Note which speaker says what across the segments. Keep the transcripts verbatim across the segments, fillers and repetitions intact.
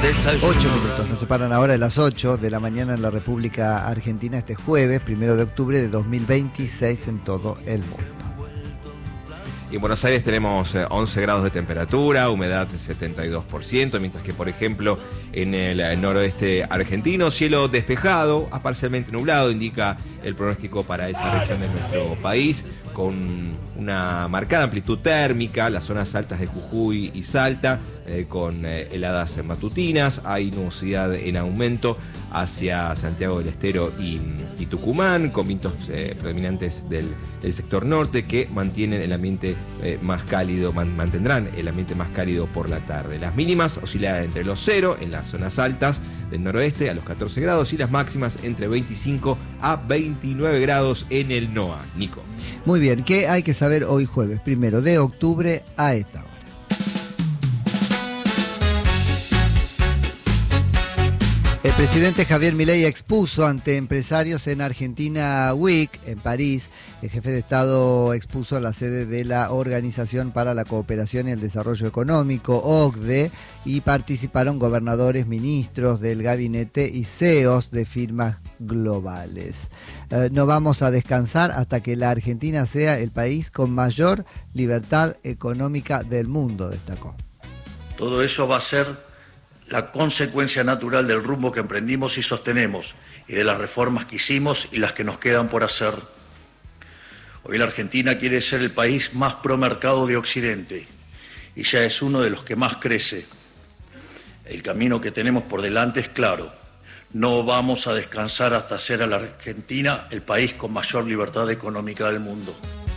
Speaker 1: Ocho minutos, nos separan ahora de las ocho de la mañana en la República Argentina este jueves, primero de octubre de dos mil veintiséis en todo el mundo.
Speaker 2: En Buenos Aires tenemos once grados de temperatura, humedad setenta y dos por ciento, mientras que, por ejemplo, en el noroeste argentino, cielo despejado, a parcialmente nublado, indica el pronóstico para esa región de nuestro país, con una marcada amplitud térmica, las zonas altas de Jujuy y Salta, eh, con eh, heladas matutinas, hay nubosidad en aumento hacia Santiago del Estero y, y Tucumán, con vientos eh, predominantes del, del sector norte que mantienen el ambiente eh, más cálido, man, mantendrán el ambiente más cálido por la tarde. Las mínimas oscilarán entre los cero en las zonas altas del noroeste a los catorce grados y las máximas entre veinticinco a veintinueve grados en el N O A. Nico.
Speaker 1: Muy bien, ¿qué hay que saber hoy jueves, primero de octubre a esta hora? El presidente Javier Milei expuso ante empresarios en Argentina Week, en París. El jefe de Estado expuso en la sede de la Organización para la Cooperación y el Desarrollo Económico, O C D E, y participaron gobernadores, ministros del gabinete y C E Os de firmas globales. Eh, no vamos a descansar hasta que la Argentina sea el país con mayor libertad económica del mundo, destacó.
Speaker 3: Todo eso va a ser la consecuencia natural del rumbo que emprendimos y sostenemos, y de las reformas que hicimos y las que nos quedan por hacer. Hoy la Argentina quiere ser el país más promercado de Occidente, y ya es uno de los que más crece. El camino que tenemos por delante es claro. No vamos a descansar hasta hacer a la Argentina el país con mayor libertad económica del mundo.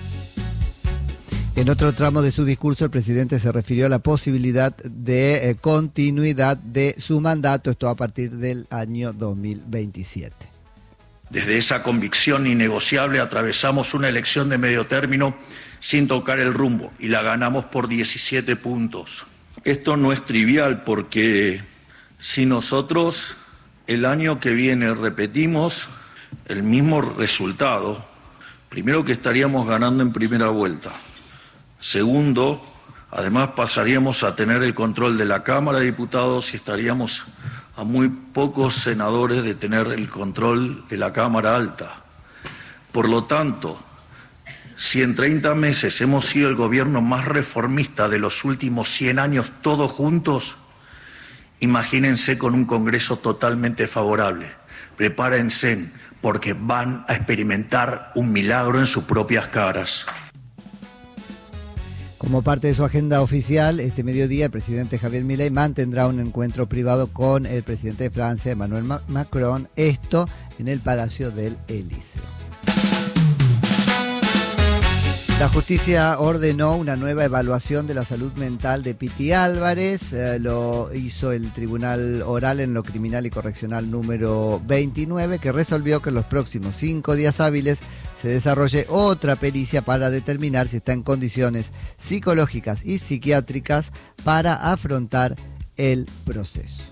Speaker 1: En otro tramo de su discurso, el presidente se refirió a la posibilidad de eh, continuidad de su mandato, esto a partir del año dos mil veintisiete.
Speaker 3: Desde esa convicción innegociable atravesamos una elección de medio término sin tocar el rumbo y la ganamos por diecisiete puntos. Esto no es trivial porque si nosotros el año que viene repetimos el mismo resultado, primero que estaríamos ganando en primera vuelta. Segundo, además pasaríamos a tener el control de la Cámara de Diputados y estaríamos a muy pocos senadores de tener el control de la Cámara Alta. Por lo tanto, si en treinta meses hemos sido el gobierno más reformista de los últimos cien años todos juntos, imagínense con un Congreso totalmente favorable. Prepárense porque van a experimentar un milagro en sus propias caras.
Speaker 1: Como parte de su agenda oficial, este mediodía el presidente Javier Milei mantendrá un encuentro privado con el presidente de Francia, Emmanuel Macron, esto en el Palacio del Elíseo. La justicia ordenó una nueva evaluación de la salud mental de Piti Álvarez, eh, lo hizo el Tribunal Oral en lo Criminal y Correccional número veintinueve, que resolvió que en los próximos cinco días hábiles se desarrolle otra pericia para determinar si está en condiciones psicológicas y psiquiátricas para afrontar el proceso.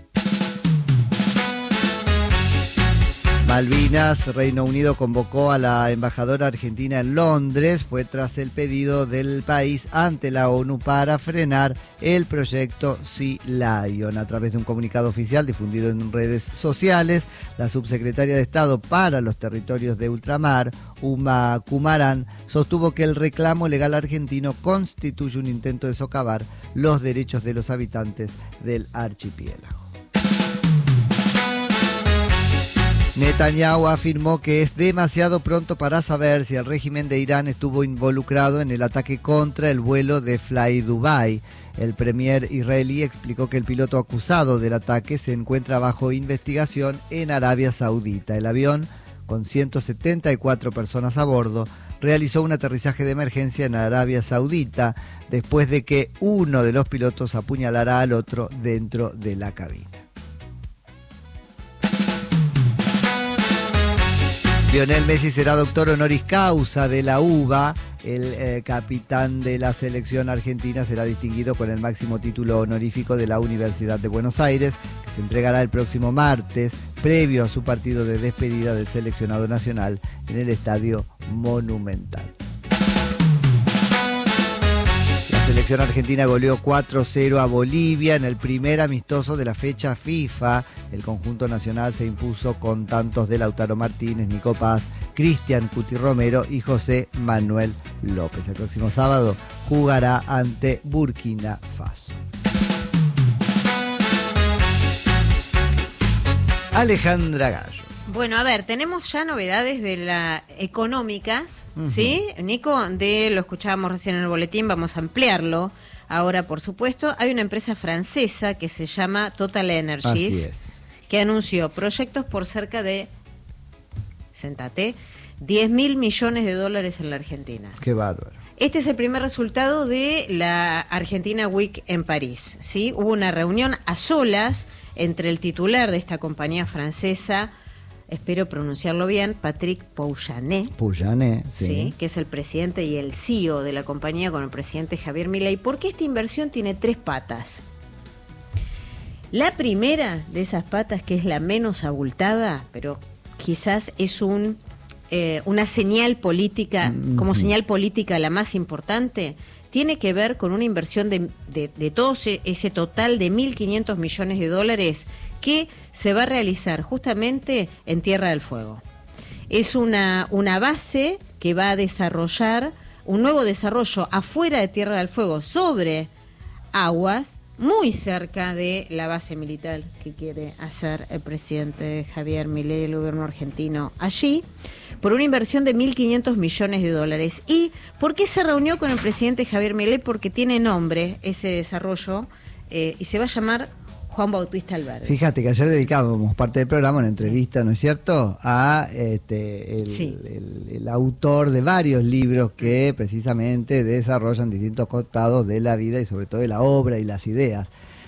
Speaker 1: Malvinas, Reino Unido convocó a la embajadora argentina en Londres, fue tras el pedido del país ante la ONU para frenar el proyecto Sea Lion. A través de un comunicado oficial difundido en redes sociales, la subsecretaria de Estado para los Territorios de Ultramar, Uma Kumaran, sostuvo que el reclamo legal argentino constituye un intento de socavar los derechos de los habitantes del archipiélago. Netanyahu afirmó que es demasiado pronto para saber si el régimen de Irán estuvo involucrado en el ataque contra el vuelo de Fly Dubai. El premier israelí explicó que el piloto acusado del ataque se encuentra bajo investigación en Arabia Saudita. El avión, con ciento setenta y cuatro personas a bordo, realizó un aterrizaje de emergencia en Arabia Saudita después de que uno de los pilotos apuñalara al otro dentro de la cabina. Lionel Messi será doctor honoris causa de la U B A. El eh, capitán de la selección argentina será distinguido con el máximo título honorífico de la Universidad de Buenos Aires, que se entregará el próximo martes, previo a su partido de despedida del seleccionado nacional en el Estadio Monumental. selección argentina goleó cuatro cero a Bolivia en el primer amistoso de la fecha FIFA. El conjunto nacional se impuso con tantos de Lautaro Martínez, Nico Paz, Cristian Cuti Romero y José Manuel López. El próximo sábado jugará ante Burkina Faso. Alejandra Gallo.
Speaker 4: Bueno, a ver, tenemos ya novedades de las económicas, uh-huh. ¿sí? Nico, de lo escuchábamos recién en el boletín, vamos a ampliarlo. Ahora, por supuesto, hay una empresa francesa que se llama Total Energies, que anunció proyectos por cerca de, sentate, diez mil millones de dólares en la Argentina.
Speaker 1: Qué bárbaro.
Speaker 4: Este es el primer resultado de la Argentina Week en París, ¿sí? Hubo una reunión a solas entre el titular de esta compañía francesa, espero pronunciarlo bien, Patrick Pouyanné,
Speaker 1: Pouyanné, sí.
Speaker 4: sí, que es el presidente y el C E O de la compañía, con el presidente Javier Milei, porque esta inversión tiene tres patas. La primera de esas patas, que es la menos abultada, pero quizás es un eh, una señal política, mm-hmm. como señal política la más importante, tiene que ver con una inversión de, de, de todo ese total de mil quinientos millones de dólares que se va a realizar justamente en Tierra del Fuego. Es una, una base que va a desarrollar un nuevo desarrollo afuera de Tierra del Fuego, sobre aguas, muy cerca de la base militar que quiere hacer el presidente Javier Milei, el gobierno argentino, allí, por una inversión de mil quinientos millones de dólares. ¿Y por qué se reunió con el presidente Javier Milei? Porque tiene nombre ese desarrollo eh, y se va a llamar Juan Bautista Alberdi.
Speaker 1: Fíjate que ayer dedicábamos parte del programa, una entrevista, ¿no es cierto?, a este, el,
Speaker 4: sí.
Speaker 1: el, el autor de varios libros que precisamente desarrollan distintos costados de la vida y sobre todo de la obra y las ideas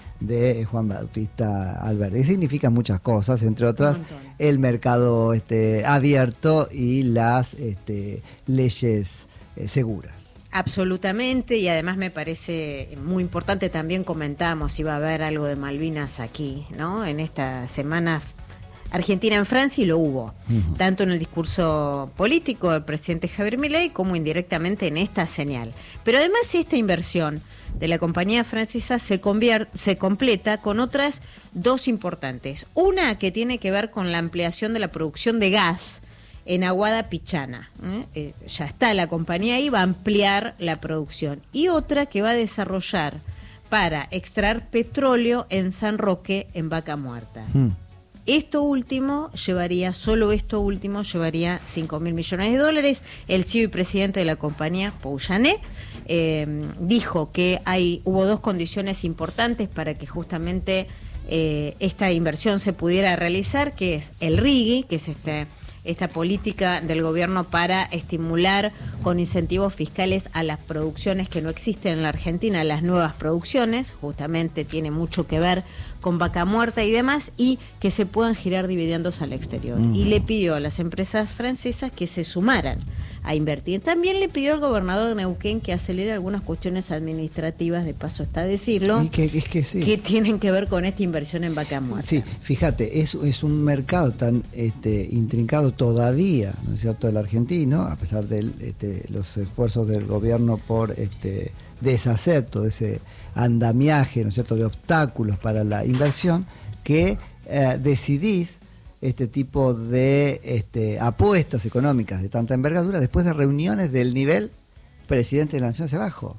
Speaker 1: de Juan Bautista Alberdi. Y significan muchas cosas, entre otras el mercado este, abierto y las este, leyes eh, seguras.
Speaker 4: Absolutamente, y además me parece muy importante, también comentamos si va a haber algo de Malvinas aquí, ¿no? En esta semana Argentina en Francia, y lo hubo, uh-huh. tanto en el discurso político del presidente Javier Milei como indirectamente en esta señal. Pero además esta inversión de la compañía francesa se, convier- se completa con otras dos importantes. Una que tiene que ver con la ampliación de la producción de gas en Aguada Pichana, ¿eh? Eh, ya está la compañía ahí, va a ampliar la producción. Y otra que va a desarrollar para extraer petróleo en San Roque, en Vaca Muerta. Mm. Esto último llevaría, solo esto último llevaría cinco mil millones de dólares. El C E O y presidente de la compañía, Pouyanné, eh, dijo que hay hubo dos condiciones importantes para que justamente eh, esta inversión se pudiera realizar, que es el R I G I, que es este esta política del gobierno para estimular con incentivos fiscales a las producciones que no existen en la Argentina, las nuevas producciones, justamente tiene mucho que ver con Vaca Muerta y demás, y que se puedan girar dividendos al exterior. Mm. Y le pidió a las empresas francesas que se sumaran a invertir. También le pidió al gobernador de Neuquén que acelere algunas cuestiones administrativas, de paso está decirlo,
Speaker 1: y que, es que, sí.
Speaker 4: que tienen que ver con esta inversión en Vaca Muerta.
Speaker 1: Sí, fíjate, es, es un mercado tan este, intrincado todavía, ¿no es cierto?, el argentino, a pesar de este, los esfuerzos del gobierno por este, deshacer todo ese andamiaje, ¿no es cierto?, de obstáculos para la inversión, que eh, decidís este tipo de este, apuestas económicas de tanta envergadura después de reuniones del nivel presidente de la Nación hacia abajo.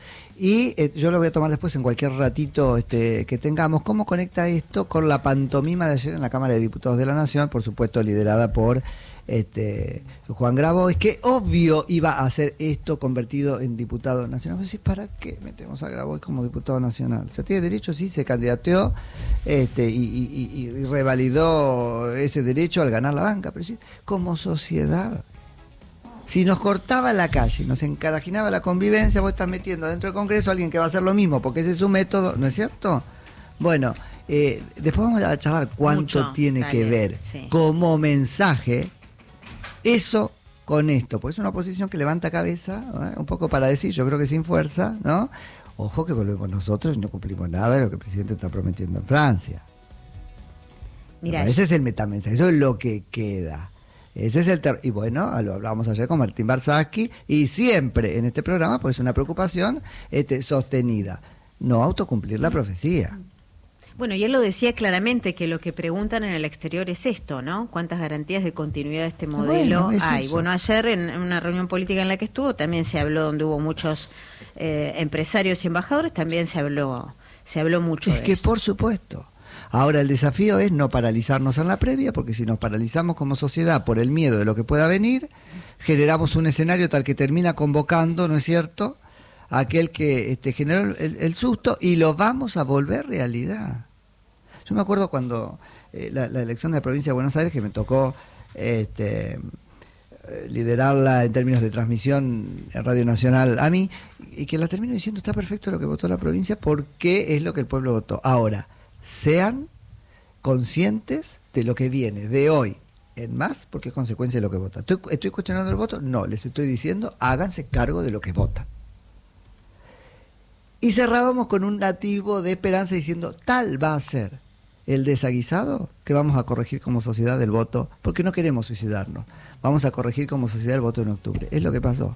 Speaker 1: Y eh, yo lo voy a tomar después en cualquier ratito este, que tengamos. ¿Cómo conecta esto con la pantomima de ayer en la Cámara de Diputados de la Nación? Por supuesto, liderada por este, Juan Grabois, que obvio iba a hacer esto convertido en diputado nacional. Pues, ¿para qué metemos a Grabois como diputado nacional? O sea, tiene derecho, sí, se candidateó este, y, y, y, y revalidó ese derecho al ganar la banca, pero sí, como sociedad. Si nos cortaba la calle, nos encarajinaba la convivencia, vos estás metiendo dentro del Congreso a alguien que va a hacer lo mismo, porque ese es su método, ¿no es cierto? Bueno, eh, después vamos a charlar cuánto Mucho, tiene dale, que ver sí. como mensaje eso con esto, porque es una oposición que levanta cabeza, ¿eh? un poco para decir, yo creo que sin fuerza, ¿no? Ojo que volvemos nosotros y no cumplimos nada de lo que el presidente está prometiendo en Francia. Mirá, ese es el metamensaje, eso es lo que queda. Ese es el ter y bueno, lo hablábamos ayer con Martín Barsaski, y siempre en este programa pues una preocupación este, sostenida, no autocumplir la profecía.
Speaker 4: Bueno, y él lo decía claramente, que lo que preguntan en el exterior es esto, ¿no? ¿Cuántas garantías de continuidad de este modelo
Speaker 1: bueno,
Speaker 4: hay?
Speaker 1: Eso.
Speaker 4: Bueno, ayer en, en una reunión política en la que estuvo también se habló, donde hubo muchos eh, empresarios y embajadores, también se habló, se habló mucho
Speaker 1: es
Speaker 4: de
Speaker 1: que
Speaker 4: eso.
Speaker 1: por supuesto. Ahora el desafío es no paralizarnos en la previa, porque si nos paralizamos como sociedad por el miedo de lo que pueda venir, generamos un escenario tal que termina convocando, ¿no es cierto?, a aquel que este, generó el, el susto, y lo vamos a volver realidad. Yo me acuerdo cuando eh, la, la elección de la provincia de Buenos Aires, que me tocó este, liderarla en términos de transmisión en Radio Nacional a mí, y que la termino diciendo, está perfecto lo que votó la provincia porque es lo que el pueblo votó. Ahora, sean conscientes de lo que viene de hoy en más, porque es consecuencia de lo que votan. ¿Estoy, estoy cuestionando el voto? No, les estoy diciendo, háganse cargo de lo que votan. Y cerrábamos con un nativo de esperanza diciendo, tal va a ser el desaguisado que vamos a corregir como sociedad el voto, porque no queremos suicidarnos. Vamos a corregir como sociedad el voto en octubre. Es lo que pasó.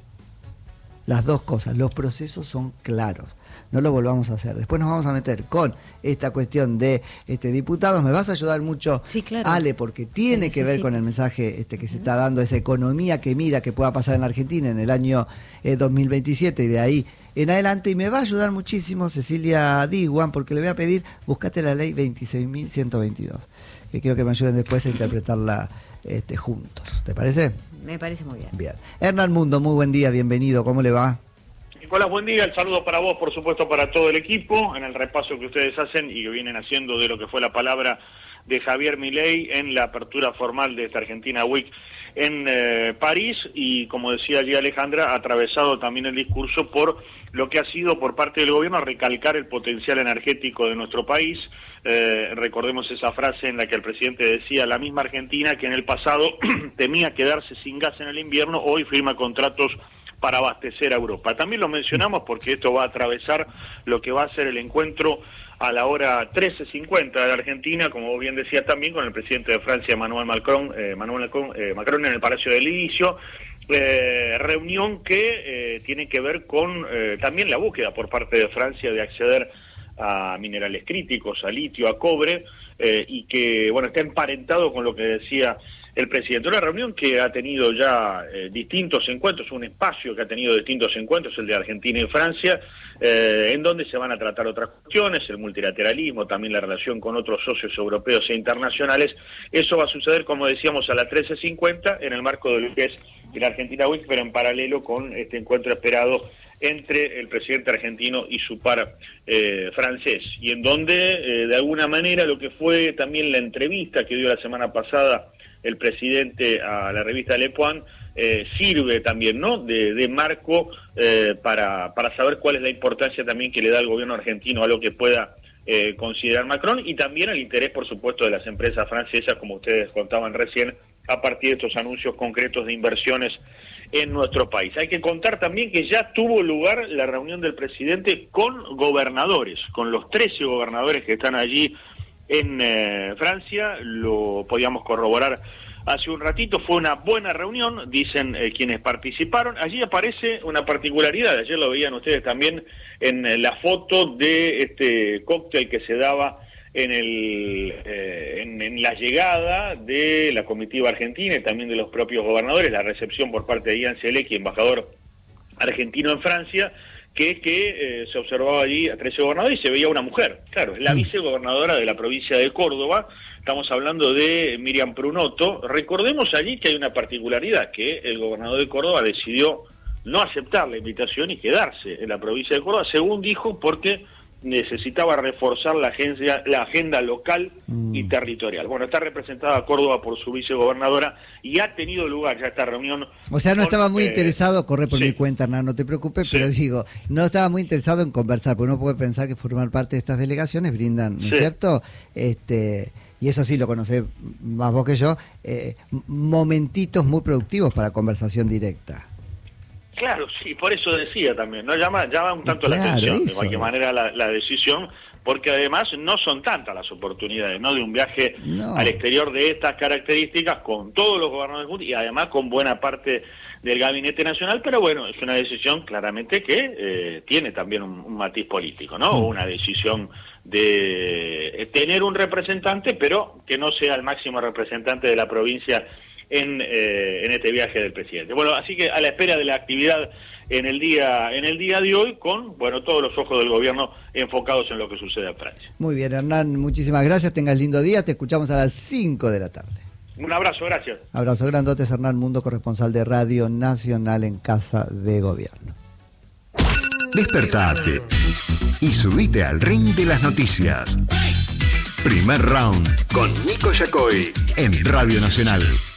Speaker 1: Las dos cosas, los procesos son claros. No lo volvamos a hacer. Después nos vamos a meter con esta cuestión de este diputados. Me vas a ayudar mucho,
Speaker 4: sí, claro,
Speaker 1: Ale, porque tiene que ver con el mensaje este que se está dando, esa economía que mira que pueda pasar en la Argentina en el año eh, dos mil veintisiete y de ahí en adelante. Y me va a ayudar muchísimo Cecilia Diguan, porque le voy a pedir, buscate la ley veintiséis mil ciento veintidós, que quiero que me ayuden después a interpretarla este, juntos. ¿Te parece?
Speaker 4: Me parece muy bien.
Speaker 1: Bien. Hernán Mundo, muy buen día, bienvenido. ¿Cómo le va?
Speaker 5: Nicolás, buen día, el saludo para vos, por supuesto para todo el equipo, en el repaso que ustedes hacen y que vienen haciendo de lo que fue la palabra de Javier Milei en la apertura formal de esta Argentina Week en eh, París, y como decía allí Alejandra, atravesado también el discurso por lo que ha sido por parte del gobierno recalcar el potencial energético de nuestro país. Eh, recordemos esa frase en la que el presidente decía, la misma Argentina que en el pasado temía quedarse sin gas en el invierno, hoy firma contratos para abastecer a Europa. También lo mencionamos porque esto va a atravesar lo que va a ser el encuentro a la hora trece cincuenta de Argentina, como vos bien decías también, con el presidente de Francia, Emmanuel Macron, eh, Manuel Macron, eh, Macron en el Palacio del Elíseo, eh, reunión que eh, tiene que ver con eh, también la búsqueda por parte de Francia de acceder a minerales críticos, a litio, a cobre, eh, y que, bueno, está emparentado con lo que decía el presidente. Una reunión que ha tenido ya eh, distintos encuentros, un espacio que ha tenido distintos encuentros, el de Argentina y Francia, eh, en donde se van a tratar otras cuestiones, el multilateralismo, también la relación con otros socios europeos e internacionales. Eso va a suceder, como decíamos, a las trece cincuenta, en el marco de lo que es la Argentina Week, pero en paralelo con este encuentro esperado entre el presidente argentino y su par eh, francés, y en donde, eh, de alguna manera, lo que fue también la entrevista que dio la semana pasada el presidente a la revista Le Point, eh, sirve también, ¿no?, de, de marco eh, para, para saber cuál es la importancia también que le da el gobierno argentino a lo que pueda eh, considerar Macron, y también el interés, por supuesto, de las empresas francesas, como ustedes contaban recién, a partir de estos anuncios concretos de inversiones en nuestro país. Hay que contar también que ya tuvo lugar la reunión del presidente con gobernadores, con los trece gobernadores que están allí en eh, Francia. Lo podíamos corroborar hace un ratito. Fue una buena reunión, dicen eh, quienes participaron. Allí aparece una particularidad, ayer lo veían ustedes también en eh, la foto de este cóctel que se daba en, el, eh, en, en la llegada de la comitiva argentina y también de los propios gobernadores, la recepción por parte de Ian Selecki, embajador argentino en Francia, que es que eh, se observaba allí a trece gobernadores y se veía una mujer. Claro, es la vicegobernadora de la provincia de Córdoba. Estamos hablando de Miriam Prunoto. Recordemos allí que hay una particularidad, que el gobernador de Córdoba decidió no aceptar la invitación y quedarse en la provincia de Córdoba, según dijo, porque necesitaba reforzar la agencia, la agenda local mm. y territorial. Bueno, está representada Córdoba por su vicegobernadora y ha tenido lugar ya esta reunión.
Speaker 1: O sea, no
Speaker 5: con,
Speaker 1: estaba muy eh, interesado, corre por
Speaker 5: sí.
Speaker 1: mi cuenta, Hernán, no te preocupes,
Speaker 5: sí.
Speaker 1: pero digo, no estaba muy interesado en conversar, porque uno puede pensar que formar parte de estas delegaciones brindan, ¿no es
Speaker 5: sí.
Speaker 1: cierto? Este, y eso sí lo conocés más vos que yo, eh, momentitos muy productivos para conversación directa.
Speaker 5: Claro, sí, por eso decía también, ¿no? Llama, llama un tanto claro, la atención, eso, de cualquier manera la, la decisión, porque además no son tantas las oportunidades, ¿no?, de un viaje
Speaker 1: no.
Speaker 5: al exterior de estas características, con todos los gobernadores juntos y además con buena parte del Gabinete Nacional, pero bueno, es una decisión claramente que eh, tiene también un, un matiz político, ¿no?
Speaker 1: Mm.
Speaker 5: Una decisión de tener un representante, pero que no sea el máximo representante de la provincia en, eh, en este viaje del presidente. Bueno, así que a la espera de la actividad en el día en el día de hoy, con bueno todos los ojos del gobierno enfocados en lo que sucede en Francia.
Speaker 1: Muy bien, Hernán, muchísimas gracias, tengas lindo día, te escuchamos a las cinco de la tarde.
Speaker 5: Un abrazo, gracias.
Speaker 1: Abrazo grandotes, Hernán Mundo, corresponsal de Radio Nacional en Casa de Gobierno.
Speaker 6: Despertate y subite al ring de las noticias. Primer round con Nico Yacoy en Radio Nacional.